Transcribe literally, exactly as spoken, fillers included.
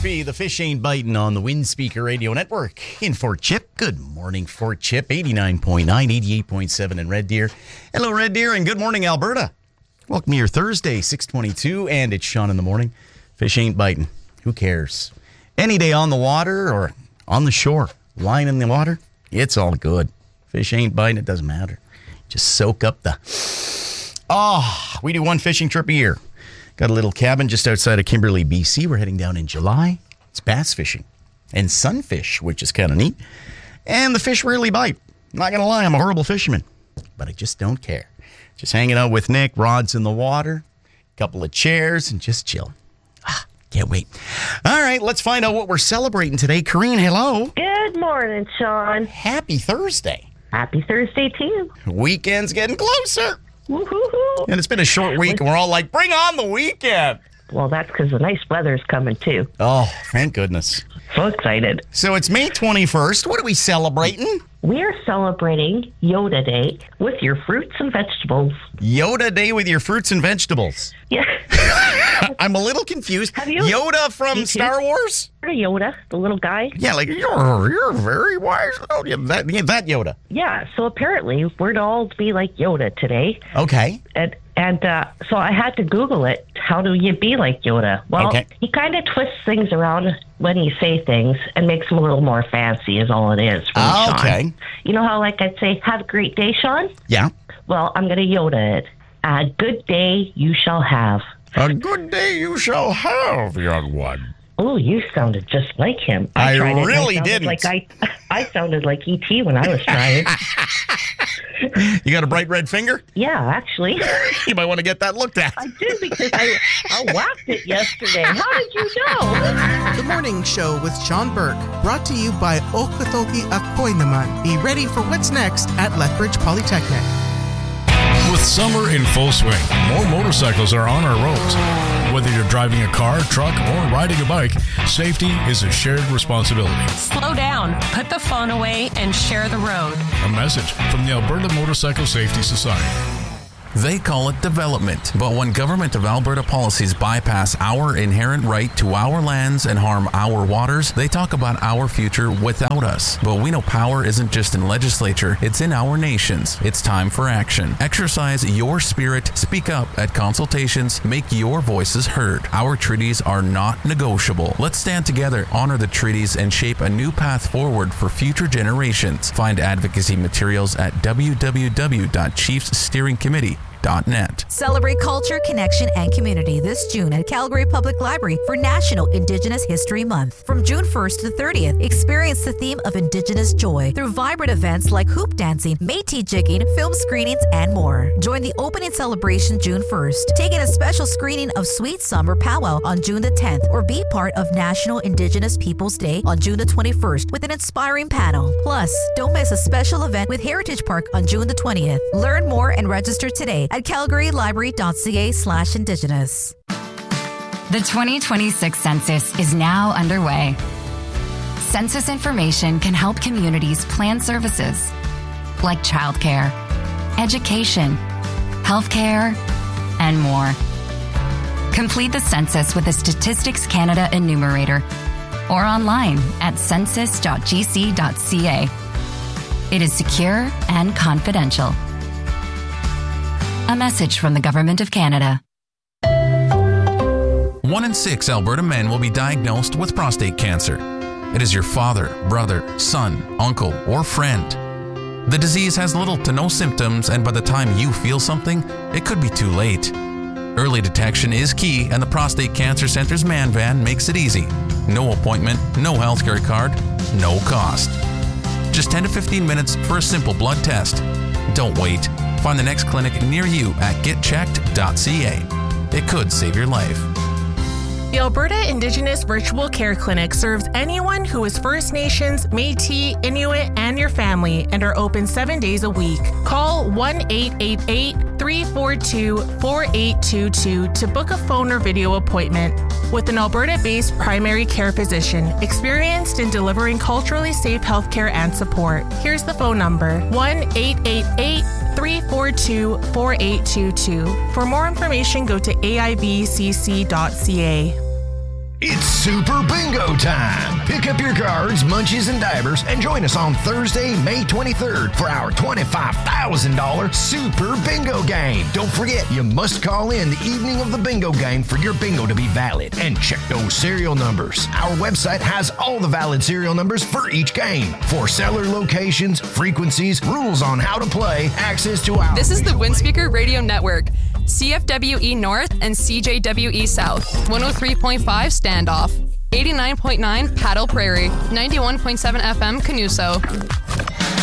Murphy, the fish ain't biting on the Windspeaker Radio Network. In Fort Chip. Good morning, Fort Chip. eighty-nine point nine, eighty-eight point seven in Red Deer. Hello, Red Deer, and good morning, Alberta. Welcome to your Thursday, six twenty-two, and it's Sean in the morning. Fish ain't biting. Who cares? Any day on the water or on the shore, lying in the water, it's all good. Fish ain't biting, it doesn't matter. Just soak up the... Oh, we do one fishing trip a year. Got a little cabin just outside of Kimberley, B C. We're heading down in July. It's bass fishing and sunfish, which is kind of neat. And the fish rarely bite. Not going to lie, I'm a horrible fisherman, but I just don't care. Just hanging out with Nick, rods in the water, a couple of chairs, and just chill. Ah, can't wait. All right, let's find out what we're celebrating today. Corrine, hello. Good morning, Sean. Happy Thursday. Happy Thursday to you. Weekend's getting closer. Woo-hoo-hoo. And it's been a short week, and we're all like, bring on the weekend. Well, that's because the nice weather's coming, too. Oh, thank goodness. So excited. So it's May twenty-first. What are we celebrating? We are celebrating Yoda Day with your fruits and vegetables. Yoda Day with your fruits and vegetables. Yeah. I'm a little confused. Have you? Yoda from Star Wars? Yoda, the little guy. Yeah, like, you're, you're very wise. Oh, yeah, that, yeah, that Yoda. Yeah, so apparently we're to all be like Yoda today. Okay. And and uh, so I had to Google it. How do you be like Yoda? Well, okay. He kind of twists things around when he say things and makes them a little more fancy is all it is. For me, oh, Sean. Okay. You know how like I'd say, have a great day, Sean? Yeah. Well, I'm going to Yoda it. A good day you shall have. A good day you shall have, young one. Oh, you sounded just like him. I, tried it, really I didn't. Like I, I sounded like E T when I was trying. You got a bright red finger? Yeah, actually. You might want to get that looked at. I did because I, I whacked it yesterday. How did you know? The Morning Show with Sean Burke, brought to you by Okotoki Akoy Naman. Be ready for what's next at Lethbridge Polytechnic. With summer in full swing, more motorcycles are on our roads. Whether you're driving a car, truck, or riding a bike, safety is a shared responsibility. Slow down, put the phone away, and share the road. A message from the Alberta Motorcycle Safety Society. They call it development, but when Government of Alberta policies bypass our inherent right to our lands and harm our waters, they talk about our future without us. But we know power isn't just in legislature, it's in our nations. It's time for action. Exercise your spirit, speak up at consultations, make your voices heard. Our treaties are not negotiable. Let's stand together, honor the treaties, and shape a new path forward for future generations. Find advocacy materials at w w w dot chiefs steering committee dot net. Celebrate culture, connection, and community this June at Calgary Public Library for National Indigenous History Month. From June first to the thirtieth, experience the theme of Indigenous joy through vibrant events like hoop dancing, Métis jigging, film screenings, and more. Join the opening celebration June first. Take in a special screening of Sweet Summer Powwow on June the tenth, or be part of National Indigenous Peoples Day on June the twenty-first with an inspiring panel. Plus, don't miss a special event with Heritage Park on June the twentieth. Learn more and register today at calgary library dot c a slash indigenous. The twenty twenty-six census is now underway. Census information can help communities plan services like childcare, education, healthcare, and more. Complete the census with the Statistics Canada Enumerator or online at census dot g c dot c a. It is secure and confidential. A message from the Government of Canada. One in six Alberta men will be diagnosed with prostate cancer. It is your father, brother, son, uncle, or friend. The disease has little to no symptoms, and by the time you feel something, it could be too late. Early detection is key, and the Prostate Cancer Center's Man Van makes it easy. No appointment, no healthcare card, no cost. Just ten to fifteen minutes for a simple blood test. Don't wait. Find the next clinic near you at get checked dot c a. It could save your life. The Alberta Indigenous Virtual Care Clinic serves anyone who is First Nations, Métis, Inuit, and your family, and are open seven days a week. Call one eight eight eight, three four two, four eight two two to book a phone or video appointment with an Alberta-based primary care physician experienced in delivering culturally safe healthcare and support. Here's the phone number, one eight eight eight, three four two, four eight two two. For more information, go to a i b c c dot c a. It's Super Bingo time. Pick up your cards, munchies, and divers and join us on Thursday, May twenty-third for our twenty-five thousand dollars Super Bingo game. Don't forget, you must call in the evening of the bingo game for your bingo to be valid. And check those serial numbers. Our website has all the valid serial numbers for each game. For seller locations, frequencies, rules on how to play, access to our... This is the Windspeaker Radio Network. C F W E North and C J W E South. one oh three point five Standoff. eighty-nine point nine Paddle Prairie. ninety-one point seven F M Canuso.